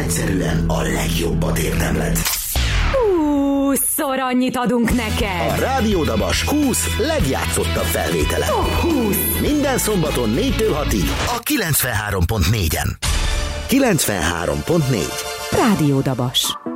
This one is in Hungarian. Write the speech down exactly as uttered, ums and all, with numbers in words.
egyszerűen a legjobbat érdemled. húszszor annyit adunk neked. A Rádió Dabas húsz legjátszottabb felvétele. Top húsz. Minden szombaton négytől hatig a kilencvenhárom pont négyen. kilencvenhárom pont négy. Rádió Dabas.